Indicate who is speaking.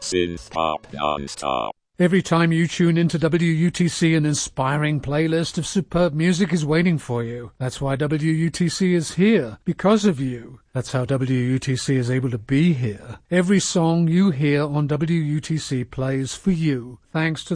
Speaker 1: Synth pop non-stop.
Speaker 2: Every time you tune into WUTC, an inspiring playlist of superb music is waiting for you. That's why WUTC is here, because of you. That's how WUTC is able to be here. Every song you hear on WUTC plays for you, thanks to